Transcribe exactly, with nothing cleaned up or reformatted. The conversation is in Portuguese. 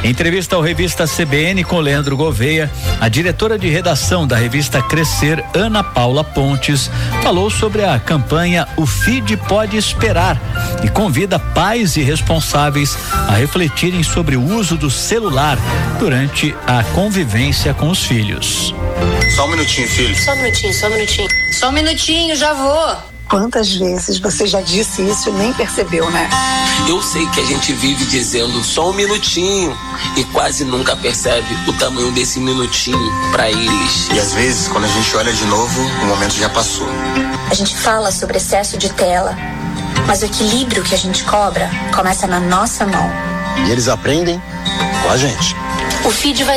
Em entrevista ao revista C B N com Leandro Gouveia, a diretora de redação da revista Crescer, Ana Paula Pontes, falou sobre a campanha O Feed Pode Esperar e convida pais e responsáveis a refletirem sobre o uso do celular durante a convivência com os filhos. Só um minutinho, filho. Só um minutinho, só um minutinho. Só um minutinho, já vou. Quantas vezes você já disse isso e nem percebeu, né? Eu sei que a gente vive dizendo só um minutinho e quase nunca percebe o tamanho desse minutinho pra eles. E às vezes, quando a gente olha de novo, o momento já passou. A gente fala sobre excesso de tela, mas o equilíbrio que a gente cobra começa na nossa mão. E eles aprendem com a gente. O feed vai